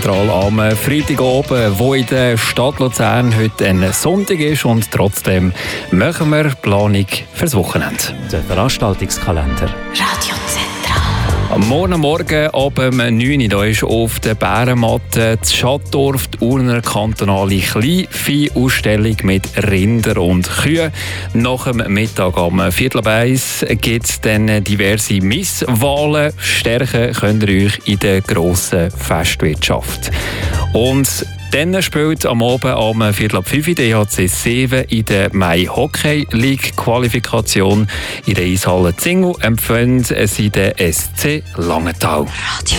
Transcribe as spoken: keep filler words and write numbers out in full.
Radiozentral am Freitag oben, wo in der Stadt Luzern heute ein Sonntag ist und trotzdem machen wir Planung fürs Wochenende. Der Veranstaltungskalender. Radiozentral. Am Morgen Morgen ab um neun Uhr da ist auf der Bärenmatte in Schattdorf die Urner kantonale Kleinviehausstellung mit Rinder und Kühen. Nach dem Mittag am Viertel ab eins gibt es dann diverse Misswahlen. Stärken könnt ihr euch in der grossen Festwirtschaft. Und dann spielt am Abend am Viertel ab fünf der E H C sieben in der Mai Hockey League Qualifikation. In der Eishalle Zingel empfängt sie den S C Langenthal. Radio